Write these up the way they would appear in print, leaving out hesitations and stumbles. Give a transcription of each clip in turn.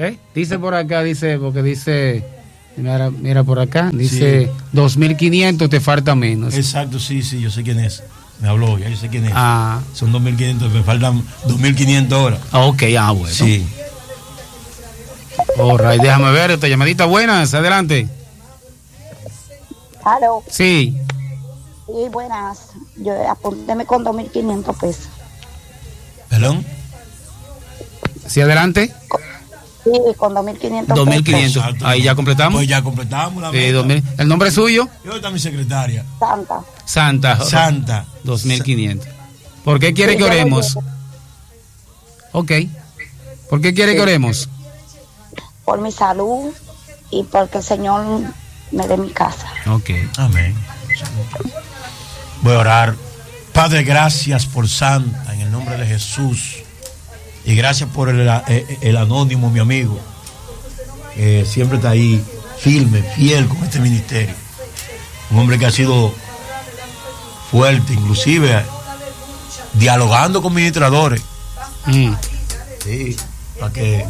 Dice por acá, porque dice, mira por acá, dice 2.500, te falta menos. Exacto, sí, yo sé quién es. Me habló, ya yo sé quién es. Son 2.500, me faltan 2.500 horas. Ok, bueno. Sí. Alright, déjame ver esta llamadita. Buenas, adelante. ¿Aló? Sí. Sí, buenas. Yo apúnteme con 2.500 pesos. ¿Perdón? Sí, adelante. Sí, con 2.500 pesos. 2.500. Ahí ya completamos. Pues ya completamos la meta. ¿El nombre es suyo? Yo está mi secretaria. Santa. 2.500. ¿Por qué quiere que oremos? Ok. ¿Por qué quiere que oremos? Por mi salud y porque el Señor me dé mi casa. Ok. Amén. Voy a orar. Padre, gracias por Santa, en el nombre de Jesús. Y gracias por el anónimo, mi amigo. Siempre está ahí, firme, fiel con este ministerio. Un hombre que ha sido fuerte, inclusive dialogando con ministradores. Sí, para que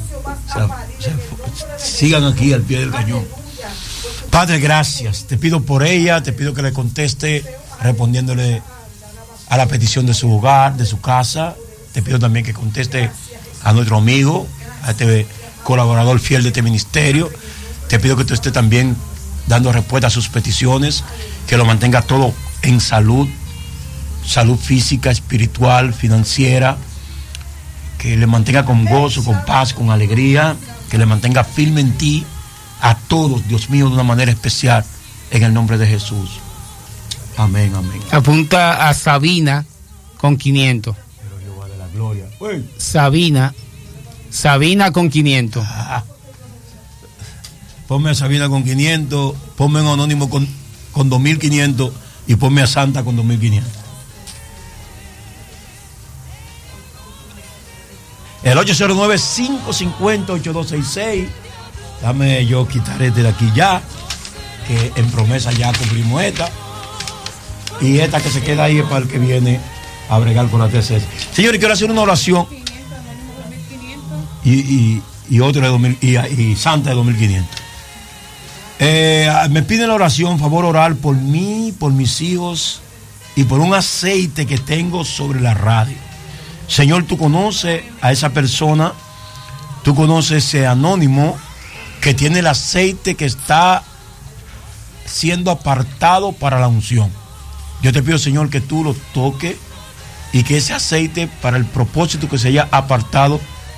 sigan aquí al pie del cañón. Padre, gracias. Te pido por ella, te pido que le conteste respondiéndole a la petición de su hogar, de su casa. Te pido también que conteste a nuestro amigo, a este colaborador fiel de este ministerio. Te pido que tú estés también dando respuesta a sus peticiones, que lo mantenga todo en salud física, espiritual, financiera, que le mantenga con gozo, con paz, con alegría, que le mantenga firme en ti, a todos, Dios mío, de una manera especial, en el nombre de Jesús. Amén. Apunta a Sabina con 500. Pero Jehová de la gloria. Uy. Sabina con 500. Ponme a Sabina con 500, ponme a Anónimo con 2.500 y ponme a Santa con 2.500. El 809-550-8266. Dame yo quitar este de aquí ya, que en promesa ya cubrimos esta. Y esta que se queda ahí es para el que viene a bregar con la TCS. Señores, quiero hacer una oración. Y otro de 2.000 y Santa de 2.500. Me piden la oración, favor orar por mí, por mis hijos y por un aceite que tengo sobre la radio. Señor, tú conoces a esa persona, tú conoces ese anónimo que tiene el aceite que está siendo apartado para la unción. Yo te pido, Señor, que tú lo toques y que ese aceite, para el propósito que se haya apartado,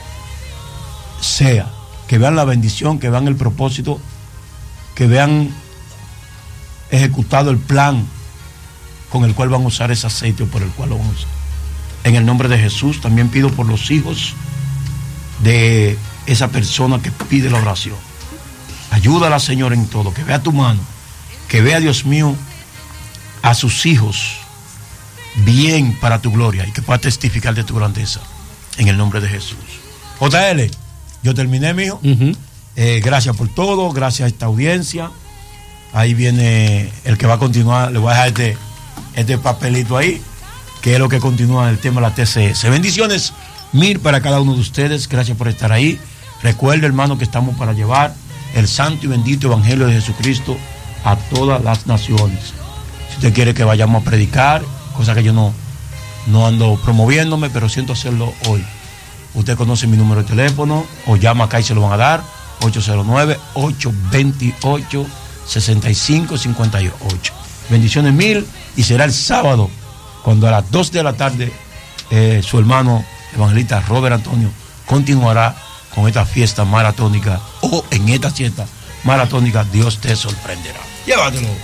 sea, que vean la bendición, que vean el propósito, que vean ejecutado el plan con el cual van a usar ese aceite o por el cual lo van a usar. En el nombre de Jesús, también pido por los hijos de esa persona que pide la oración. Ayúdala, Señor, en todo, que vea tu mano, que vea, Dios mío, a sus hijos bien para tu gloria y que pueda testificar de tu grandeza. En el nombre de Jesús. JL, yo terminé, mijo. Gracias por todo, gracias a esta audiencia. Ahí viene el que va a continuar. Le voy a dejar este papelito ahí, que es lo que continúa el tema de la TCS. Bendiciones 1000 para cada uno de ustedes. Gracias por estar ahí. Recuerde, hermano, que estamos para llevar el santo y bendito evangelio de Jesucristo a todas las naciones. Si usted quiere que vayamos a predicar, cosa que yo no ando promoviéndome, pero siento hacerlo hoy. Usted conoce mi número de teléfono, o llama acá y se lo van a dar, 809-828-6558. Bendiciones 1000, y será el sábado, cuando a las 2 de la tarde su hermano evangelista Robert Antonio continuará con esta fiesta maratónica, o en esta fiesta maratónica Dios te sorprenderá. Llévatelo.